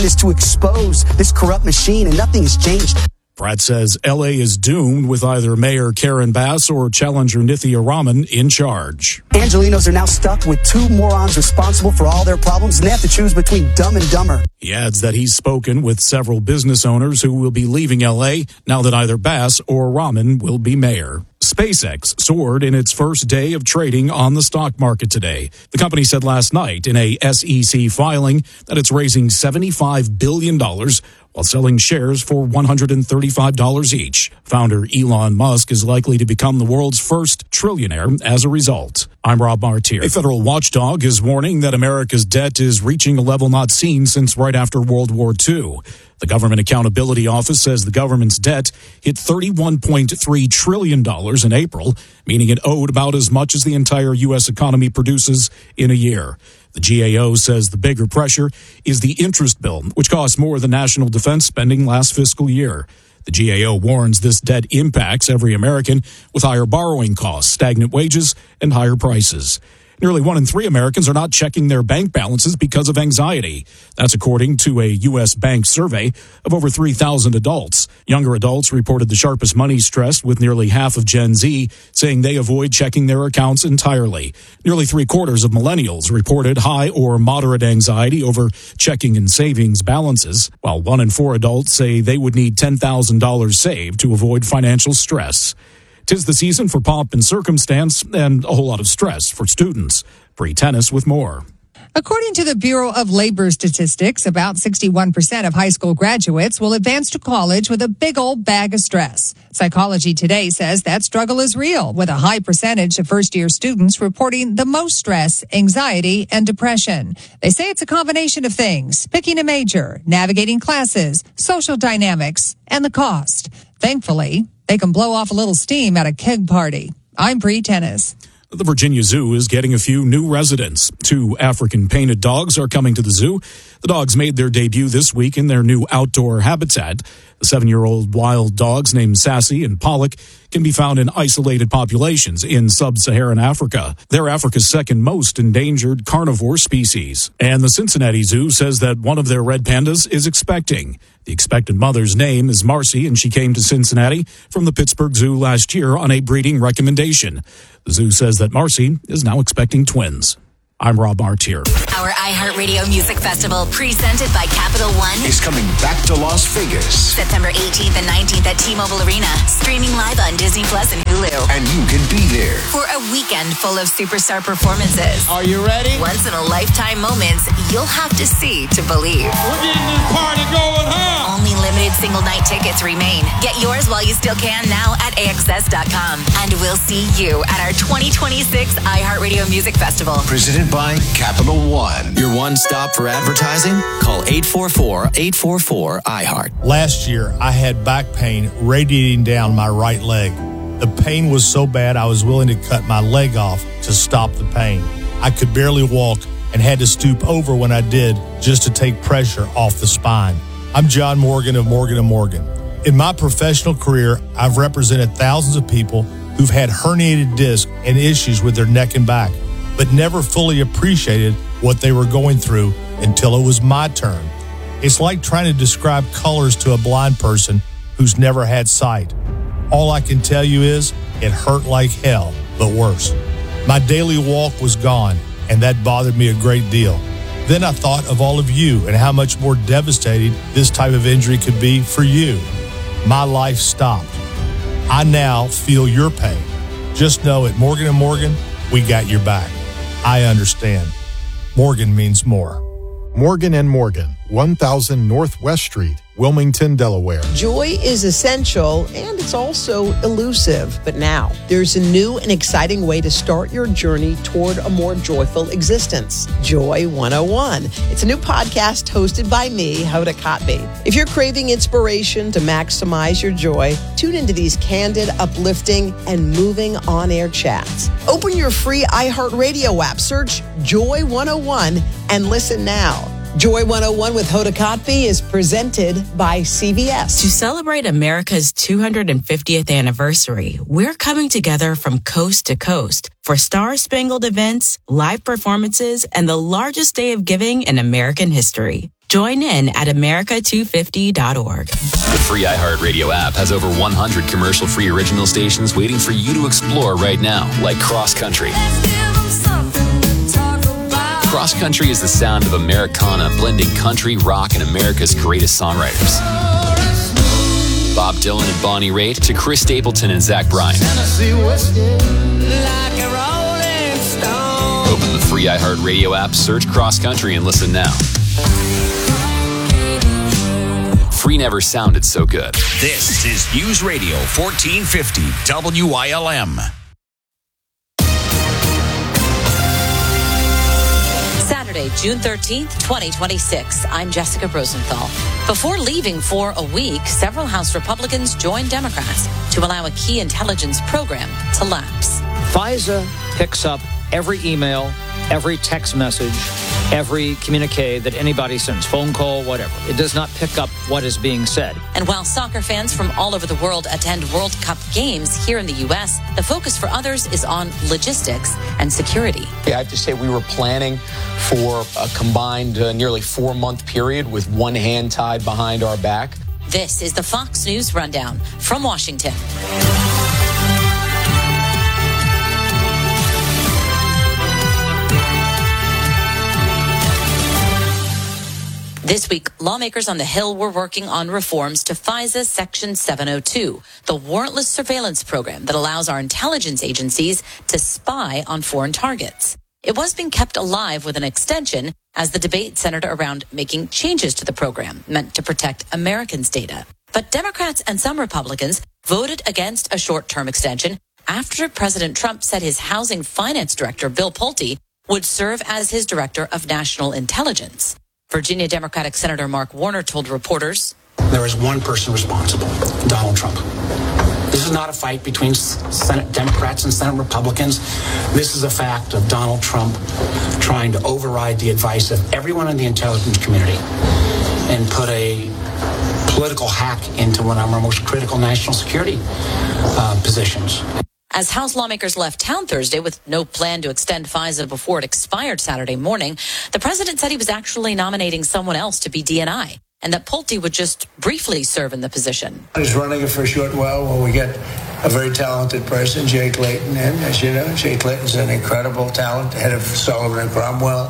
is to expose this corrupt machine, and nothing has changed. Pratt says L.A. is doomed with either Mayor Karen Bass or challenger Nithya Raman in charge. Angelenos are now stuck with two morons responsible for all their problems, and they have to choose between dumb and dumber. He adds that he's spoken with several business owners who will be leaving L.A. now that either Bass or Raman will be mayor. SpaceX soared in its first day of trading on the stock market today. The company said last night in a SEC filing that it's raising $75 billion while selling shares for $135 each. Founder Elon Musk is likely to become the world's first trillionaire as a result. I'm Rob Martier. A federal watchdog is warning that America's debt is reaching a level not seen since right after World War II. The Government Accountability Office says the government's debt hit $31.3 trillion in April, meaning it owed about as much as the entire U.S. economy produces in a year. The GAO says the bigger pressure is the interest bill, which cost more than national defense spending last fiscal year. The GAO warns this debt impacts every American with higher borrowing costs, stagnant wages, and higher prices. Nearly 1 in 3 Americans are not checking their bank balances because of anxiety. That's according to a U.S. bank survey of over 3,000 adults. Younger adults reported the sharpest money stress, with nearly half of Gen Z saying they avoid checking their accounts entirely. Nearly 3/4 of millennials reported high or moderate anxiety over checking and savings balances, while 1 in 4 adults say they would need $10,000 saved to avoid financial stress. 'Tis the season for pomp and circumstance and a whole lot of stress for students. Bree Tennis with more. According to the Bureau of Labor Statistics, about 61% of high school graduates will advance to college with a big old bag of stress. Psychology Today says that struggle is real, with a high percentage of first-year students reporting the most stress, anxiety, and depression. They say it's a combination of things: picking a major, navigating classes, social dynamics, and the cost. Thankfully, they can blow off a little steam at a keg party. I'm Bree Tennis. The Virginia Zoo is getting a few new residents. 2 African painted dogs are coming to the zoo. The dogs made their debut this week in their new outdoor habitat. The 7-year-old wild dogs named Sassy and Pollock can be found in isolated populations in sub-Saharan Africa. They're Africa's second most endangered carnivore species. And the Cincinnati Zoo says that one of their red pandas is expecting. The expectant mother's name is Marcy, and she came to Cincinnati from the Pittsburgh Zoo last year on a breeding recommendation. The zoo says that Marcy is now expecting twins. I'm Rob Martier. Our iHeartRadio Music Festival, presented by Capital One, is coming back to Las Vegas. September 18th and 19th at T-Mobile Arena. Streaming live on Disney Plus and Hulu. And you can be there for a weekend full of superstar performances. Are you ready? Once-in-a-lifetime moments you'll have to see to believe. We're getting this party going, huh? Only limited single-night tickets remain. Get yours while you still can now at AXS.com. And we'll see you at our 2026 iHeartRadio Music Festival. Presented by Capital One. Your one stop for advertising? Call 844-844-iHeart. Last year, I had back pain radiating down my right leg. The pain was so bad I was willing to cut my leg off to stop the pain. I could barely walk and had to stoop over when I did just to take pressure off the spine. I'm John Morgan of Morgan & Morgan. In my professional career, I've represented thousands of people who've had herniated discs and issues with their neck and back, but never fully appreciated what they were going through until it was my turn. It's like trying to describe colors to a blind person who's never had sight. All I can tell you is it hurt like hell, but worse. My daily walk was gone, and that bothered me a great deal. Then I thought of all of you and how much more devastating this type of injury could be for you. My life stopped. I now feel your pain. Just know at Morgan & Morgan, we got your back. I understand. Morgan means more. Morgan & Morgan, 1000 Northwest Street, Wilmington, Delaware. Joy is essential, and it's also elusive. But now, there's a new and exciting way to start your journey toward a more joyful existence. Joy 101. It's a new podcast hosted by me, Hoda Kotb. If you're craving inspiration to maximize your joy, tune into these candid, uplifting, and moving on-air chats. Open your free iHeartRadio app, search Joy 101, and listen now. Joy 101 with Hoda Kotb is presented by CVS. To celebrate America's 250th anniversary, we're coming together from coast to coast for star-spangled events, live performances, and the largest day of giving in American history. Join in at America250.org. The free iHeartRadio app has over 100 commercial-free original stations waiting for you to explore right now, like Cross Country. Cross Country is the sound of Americana blending country, rock, and America's greatest songwriters. Bob Dylan and Bonnie Raitt to Chris Stapleton and Zach Bryan. Open the free iHeartRadio app, search Cross Country, and listen now. Free never sounded so good. This is News Radio 1450 WILM. Saturday, June 13th, 2026. I'm Jessica Rosenthal. Before leaving for a week, several House Republicans joined Democrats to allow a key intelligence program to lapse. FISA picks up every email, every text message, every communique that anybody sends, phone call, whatever. It does not pick up what is being said. And while soccer fans from all over the world attend World Cup games here in the U.S., the focus for others is on logistics and security. Yeah, I have to say we were planning for a combined nearly 4-month period with one hand tied behind our back. This is the Fox News Rundown from Washington. This week, lawmakers on the Hill were working on reforms to FISA Section 702, the warrantless surveillance program that allows our intelligence agencies to spy on foreign targets. It was being kept alive with an extension as the debate centered around making changes to the program meant to protect Americans' data. But Democrats and some Republicans voted against a short-term extension after President Trump said his housing finance director, Bill Pulte, would serve as his director of national intelligence. Virginia Democratic Senator Mark Warner told reporters, "There is one person responsible, Donald Trump. This is not a fight between Senate Democrats and Senate Republicans. This is a fact of Donald Trump trying to override the advice of everyone in the intelligence community and put a political hack into one of our most critical national security positions." As House lawmakers left town Thursday with no plan to extend FISA before it expired Saturday morning, the president said he was actually nominating someone else to be DNI and that Pulte would just briefly serve in the position. He's running it for a short while while we get a very talented person, Jay Clayton, in. As you know, Jay Clayton's an incredible talent, head of Sullivan and Cromwell.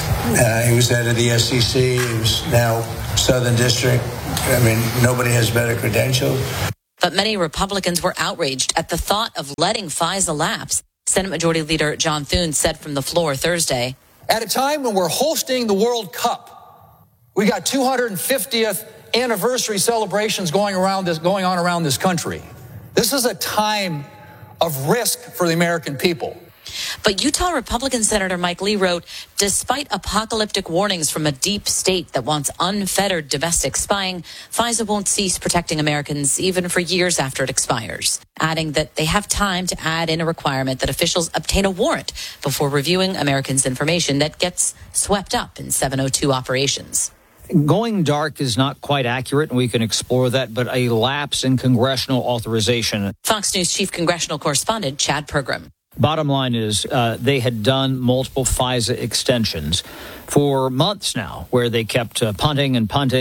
He was head of the SEC. He was now Southern District. I mean, nobody has better credentials. But many Republicans were outraged at the thought of letting FISA lapse. Senate Majority Leader John Thune said from the floor Thursday, "At a time when we're hosting the World Cup, we got 250th anniversary celebrations going on around this country. This is a time of risk for the American people." But Utah Republican Senator Mike Lee wrote, despite apocalyptic warnings from a deep state that wants unfettered domestic spying, FISA won't cease protecting Americans even for years after it expires, adding that they have time to add in a requirement that officials obtain a warrant before reviewing Americans' information that gets swept up in 702 operations. Going dark is not quite accurate, and we can explore that, but a lapse in congressional authorization. Fox News chief congressional correspondent Chad Pergram. Bottom line is they had done multiple FISA extensions for months now where they kept punting,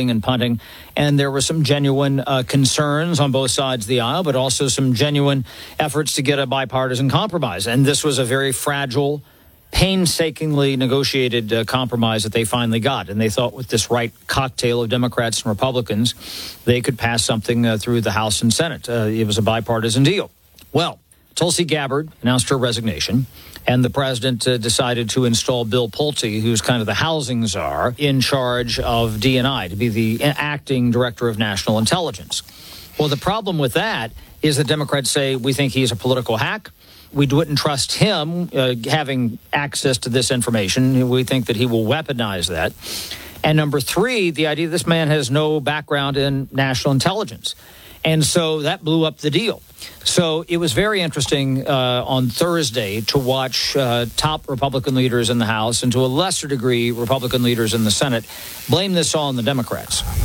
and there were some genuine concerns on both sides of the aisle, but also some genuine efforts to get a bipartisan compromise. And this was a very fragile, painstakingly negotiated compromise that they finally got. And they thought with this right cocktail of Democrats and Republicans, they could pass something through the House and Senate. It was a bipartisan deal. Well, Tulsi Gabbard announced her resignation, and the president decided to install Bill Pulte, who's kind of the housing czar, in charge of DNI, to be the acting director of national intelligence. Well, the problem with that is the Democrats say, we think he's a political hack. We wouldn't trust him having access to this information. We think that he will weaponize that. And number three, the idea this man has no background in national intelligence. And so that blew up the deal. So it was very interesting on Thursday to watch top Republican leaders in the House and to a lesser degree Republican leaders in the Senate blame this on the Democrats.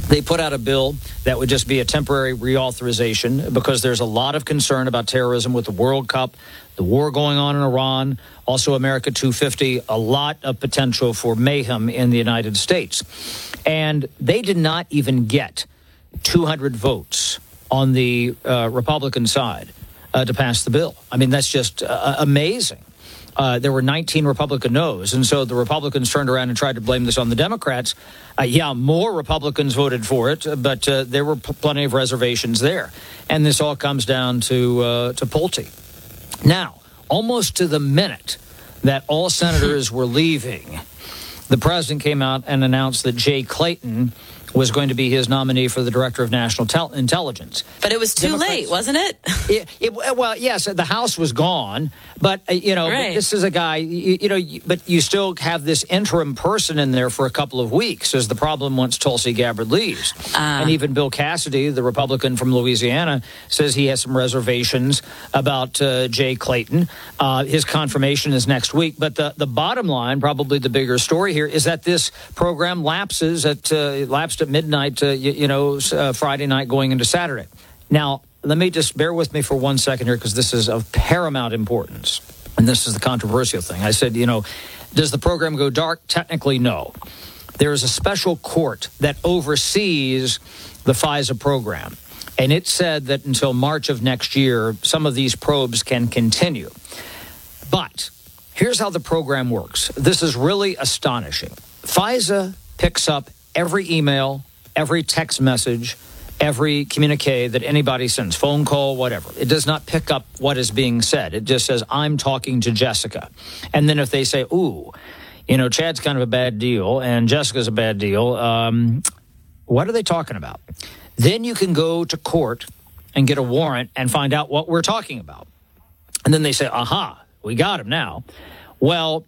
They put out a bill that would just be a temporary reauthorization because there's a lot of concern about terrorism with the World Cup, the war going on in Iran, also America 250, a lot of potential for mayhem in the United States. And they did not even get 200 votes on the Republican side to pass the bill. I mean, that's just amazing. There were 19 Republican no's, and so the Republicans turned around and tried to blame this on the Democrats. More Republicans voted for it, but there were plenty of reservations there. And this all comes down to Pulte. Now, almost to the minute that all senators were leaving, the president came out and announced that Jay Clayton was going to be his nominee for the Director of National Intelligence. But it was too late, wasn't it? Well, yes, the House was gone, but, Right. this is a guy, but you still have this interim person in there for a couple of weeks, is the problem once Tulsi Gabbard leaves. And even Bill Cassidy, the Republican from Louisiana, says he has some reservations about Jay Clayton. His confirmation is next week. But the bottom line, probably the bigger story here, is that this program lapsed at midnight, Friday night going into Saturday. Now, let me just bear with me for 1 second here because this is of paramount importance. And this is the controversial thing. I said, does the program go dark? Technically, no. There is a special court that oversees the FISA program. And it said that until March of next year, some of these probes can continue. But here's how the program works. This is really astonishing. FISA picks up every email, every text message, every communique that anybody sends, phone call, whatever. It does not pick up what is being said. It just says, I'm talking to Jessica. And then if they say, Chad's kind of a bad deal and Jessica's a bad deal, what are they talking about? Then you can go to court and get a warrant and find out what we're talking about. And then they say, we got him now. Well,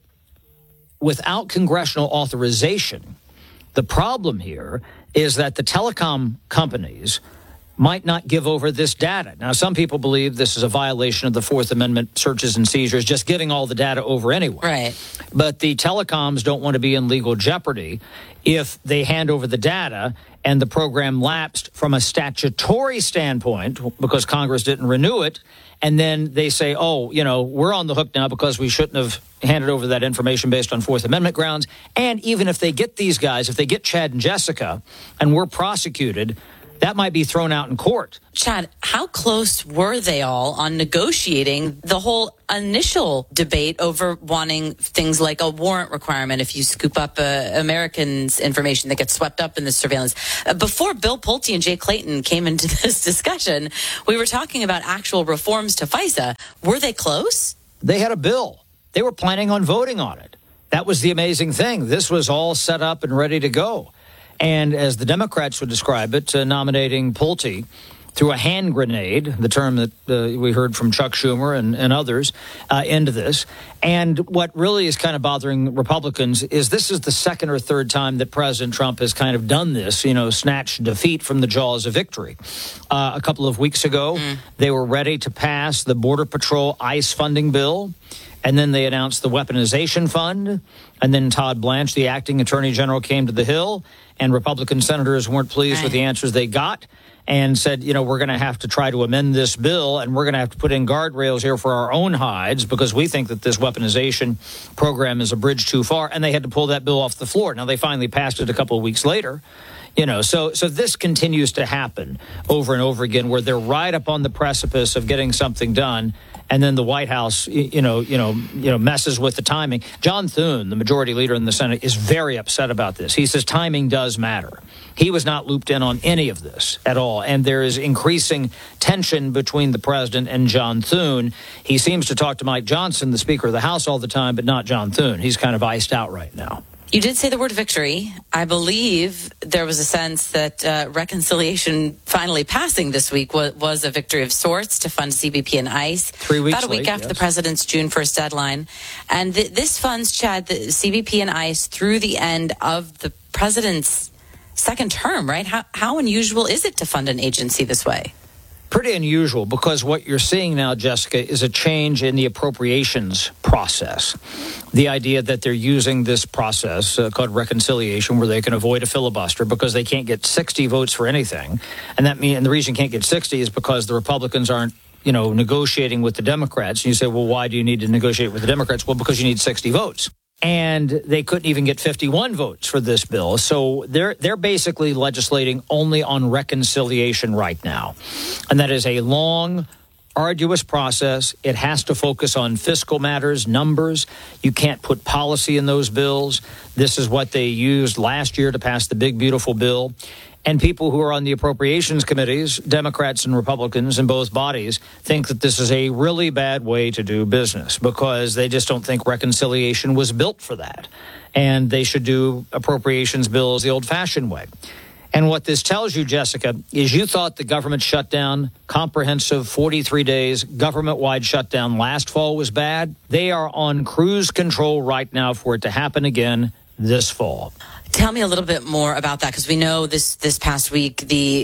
without congressional authorization, the problem here is that the telecom companies might not give over this data. Now, some people believe this is a violation of the Fourth Amendment searches and seizures, just giving all the data over anyway. Right. But the telecoms don't want to be in legal jeopardy if they hand over the data and the program lapsed from a statutory standpoint because Congress didn't renew it. And then they say, we're on the hook now because we shouldn't have handed over that information based on Fourth Amendment grounds. And even if they get these guys, if they get Chad and Jessica and we're prosecuted, that might be thrown out in court. Chad, how close were they all on negotiating the whole initial debate over wanting things like a warrant requirement if you scoop up Americans' information that gets swept up in this surveillance? Before Bill Pulte and Jay Clayton came into this discussion, we were talking about actual reforms to FISA. Were they close? They had a bill. They were planning on voting on it. That was the amazing thing. This was all set up and ready to go. And as the Democrats would describe it, nominating Pulte through a hand grenade, the term that we heard from Chuck Schumer and others, into this. And what really is kind of bothering Republicans is this is the second or third time that President Trump has kind of done this, snatched defeat from the jaws of victory. A couple of weeks ago, they were ready to pass the Border Patrol ICE funding bill. And then they announced the weaponization fund. And then Todd Blanche, the acting attorney general, came to the Hill. And Republican senators weren't pleased with the answers they got and said, we're going to have to try to amend this bill. And we're going to have to put in guardrails here for our own hides because we think that this weaponization program is a bridge too far. And they had to pull that bill off the floor. Now, they finally passed it a couple of weeks later. So this continues to happen over and over again where they're right up on the precipice of getting something done. And then the White House, messes with the timing. John Thune, the majority leader in the Senate, is very upset about this. He says timing does matter. He was not looped in on any of this at all. And there is increasing tension between the president and John Thune. He seems to talk to Mike Johnson, the Speaker of the House, all the time, but not John Thune. He's kind of iced out right now. You did say the word victory. I believe there was a sense that reconciliation finally passing this week was a victory of sorts to fund CBP and ICE. 3 weeks about a week late, after the president's June 1st deadline. And this funds, Chad, the CBP and ICE through the end of the president's second term, right? How unusual is it to fund an agency this way? pretty unusual because what you're seeing now, Jessica, is a change in the appropriations process. The idea that they're using this process called reconciliation where they can avoid a filibuster because they can't get 60 votes for anything. And the reason you can't get 60 is because the Republicans aren't negotiating with the Democrats. And you say, well, why do you need to negotiate with the Democrats? Well, because you need 60 votes. And they couldn't even get 51 votes for this bill. So they're basically legislating only on reconciliation right now. And that is a long, arduous process. It has to focus on fiscal matters, numbers. You can't put policy in those bills. This is what they used last year to pass the big, beautiful bill. And people who are on the appropriations committees, Democrats and Republicans in both bodies, think that this is a really bad way to do business because they just don't think reconciliation was built for that. And they should do appropriations bills the old-fashioned way. And what this tells you, Jessica, is you thought the government shutdown, comprehensive 43 days, government-wide shutdown last fall was bad. They are on cruise control right now for it to happen again this fall. Tell me a little bit more about that, because we know this past week,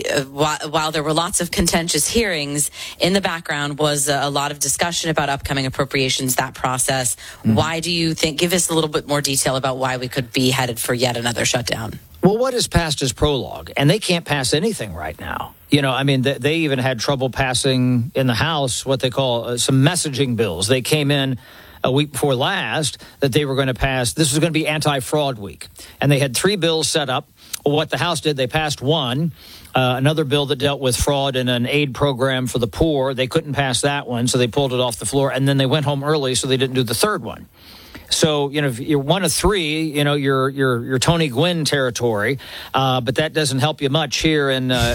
while there were lots of contentious hearings, in the background was a lot of discussion about upcoming appropriations, that process. Mm-hmm. Why do you think, give us a little bit more detail about why we could be headed for yet another shutdown? Well, what is passed is prologue, and they can't pass anything right now. They even had trouble passing in the House what they call some messaging bills. They came in a week before last that they were going to pass. This was going to be anti-fraud week. And they had 3 bills set up. Well, what the House did, they passed one, another bill that dealt with fraud in an aid program for the poor. They couldn't pass that one, so they pulled it off the floor. And then they went home early, so they didn't do the third one. So, if you're one of 3, you're Tony Gwynn territory, but that doesn't help you much here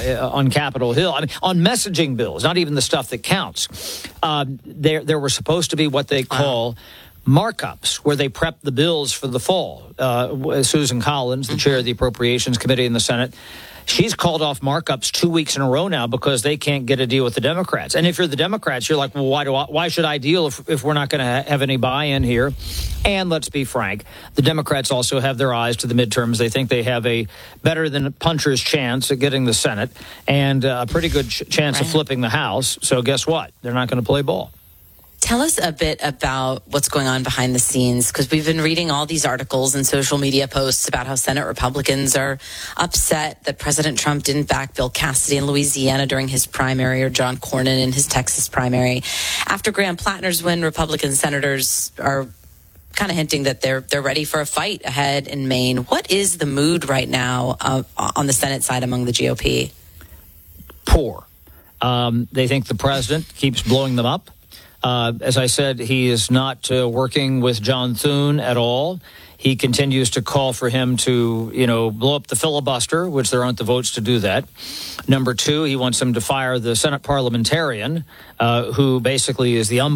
on Capitol Hill. I mean, on messaging bills, not even the stuff that counts. There were supposed to be what they call markups, where they prep the bills for the fall. Susan Collins, the chair of the Appropriations Committee in the Senate, she's called off markups 2 weeks in a row now because they can't get a deal with the Democrats. And if you're the Democrats, you're like, well, why should I deal if we're not going to have any buy-in here? And let's be frank, the Democrats also have their eyes to the midterms. They think they have a better than puncher's chance at getting the Senate and a pretty good chance of flipping the House. So guess what? They're not going to play ball. Tell us a bit about what's going on behind the scenes, because we've been reading all these articles and social media posts about how Senate Republicans are upset that President Trump didn't back Bill Cassidy in Louisiana during his primary or John Cornyn in his Texas primary. After Graham Plattner's win, Republican senators are kind of hinting that they're ready for a fight ahead in Maine. What is the mood right now on the Senate side among the GOP? Poor. They think the president keeps blowing them up. As I said, he is not working with John Thune at all. He continues to call for him to, blow up the filibuster, which there aren't the votes to do that. Number 2, he wants him to fire the Senate parliamentarian, who basically is the